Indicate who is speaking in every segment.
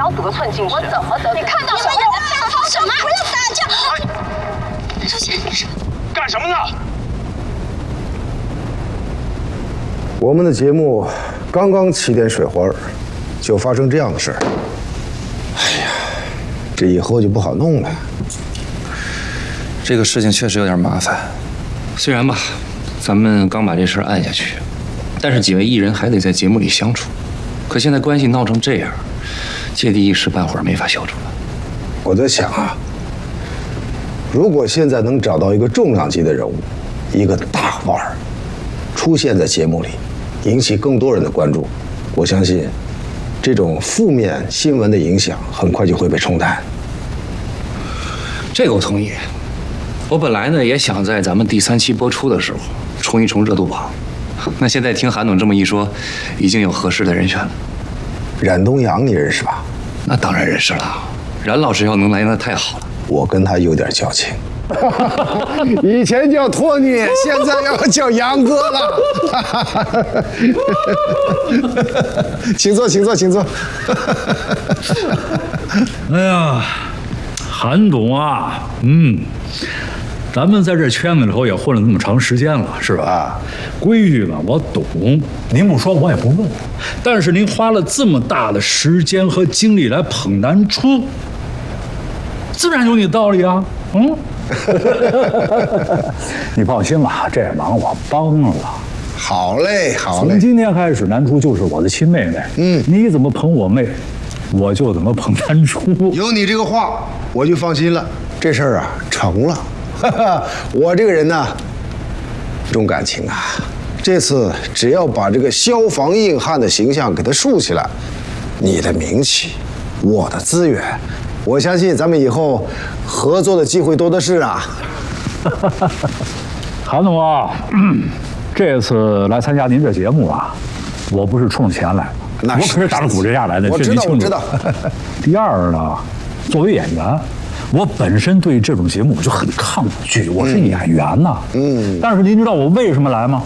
Speaker 1: 秒5个寸近视。我怎么得？你看到什么？什么？不要打架！周姐，你是
Speaker 2: 干什么呢？
Speaker 3: 我们的节目刚刚起点水花，就发生这样的事儿。哎呀，这以后就不好弄了。
Speaker 4: 这个事情确实有点麻烦，虽然吧，咱们刚把这事儿按下去，但是几位艺人还得在节目里相处。可现在关系闹成这样，芥蒂一时半会儿没法消除了。
Speaker 3: 我在想啊，如果现在能找到一个重量级的人物，一个大腕儿，出现在节目里，引起更多人的关注，我相信，这种负面新闻的影响很快就会被冲淡。
Speaker 4: 这个我同意。我本来呢也想在咱们第3期播出的时候冲一冲热度榜，那现在听韩总这么一说，已经有合适的人选了。
Speaker 3: 冉东阳你认识吧？
Speaker 4: 那当然认识了，冉老师要能来那太好了。
Speaker 3: 我跟他有点交情。以前叫托尼，现在要叫杨哥了。请坐，请坐，请坐。
Speaker 5: 哎呀，韩董啊，咱们在这圈子里头也混了那么长时间了，是吧？规矩呢我懂，您不说我也不问。但是您花了这么大的时间和精力来捧男初，自然有你道理啊。你放心吧，这忙我帮了。
Speaker 3: 好嘞，好嘞。
Speaker 5: 从今天开始，南初就是我的亲妹妹。你怎么捧我妹，我就怎么捧南初。
Speaker 3: 有你这个话，我就放心了。这事儿啊，成了。我这个人呢，重感情啊。这次只要把这个消防硬汉的形象给他树起来，你的名气，我的资源，我相信咱们以后合作的机会多的是啊。
Speaker 5: 韩总啊，这次来参加您这节目啊，我不是冲着钱来的，我可是打着骨折下来的。
Speaker 3: 我知道，我知道。
Speaker 5: 第二呢，作为演员，我本身对这种节目我就很抗拒，我是演员呐。但是您知道我为什么来吗？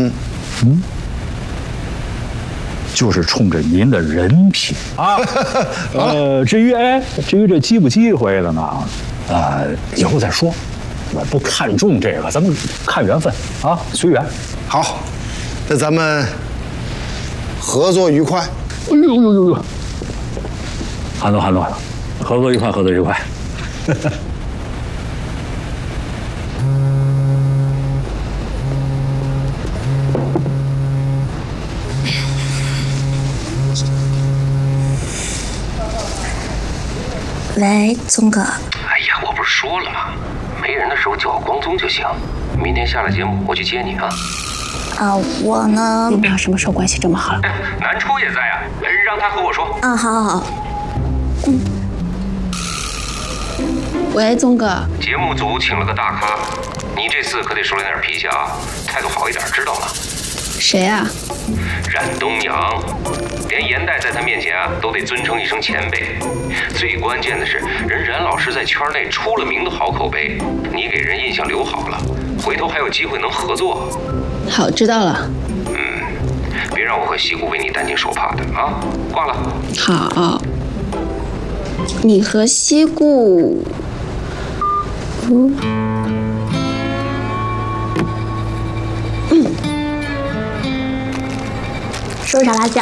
Speaker 5: 就是冲着您的人品啊。至于这机不机会的呢，以后再说。我不看重这个，咱们看缘分啊，随缘。
Speaker 3: 好，那咱们合作愉快。
Speaker 5: 哎呦，韩总，合作愉快，合作愉快。
Speaker 6: 喂，宗哥。
Speaker 4: 哎呀，我不是说了吗？没人的时候叫我光宗就行。明天下了节目我去接你啊。
Speaker 6: 我呢，
Speaker 7: 你们俩什么时候关系这么好了？
Speaker 4: 南初也在啊，让他和我说。
Speaker 6: 好。
Speaker 7: 喂，宗哥。
Speaker 4: 节目组请了个大咖，你这次可得收敛点脾气啊，态度好一点，知道吗？
Speaker 7: 谁啊？
Speaker 4: 冉东阳，连严代在他面前啊都得尊称一声前辈。最关键的是，人冉老师在圈内出了名的好口碑，你给人印象留好了，回头还有机会能合作。
Speaker 7: 好，知道了。
Speaker 4: 别让我和西姑为你担惊受怕的啊！挂了。
Speaker 7: 好。你和西姑，
Speaker 6: 收啥辣酱？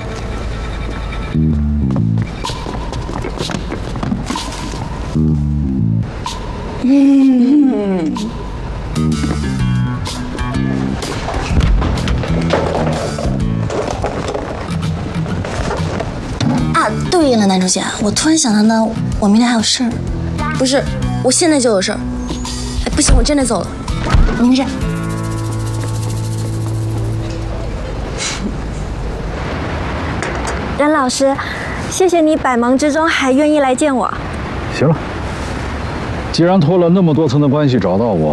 Speaker 6: 对了，男主角，我突然想到呢，我明天还有事儿，不是，我现在就有事儿。不行，我真的走了，明天见。
Speaker 8: 冉老师，谢谢你百忙之中还愿意来见我。
Speaker 5: 行了，既然托了那么多层的关系找到我，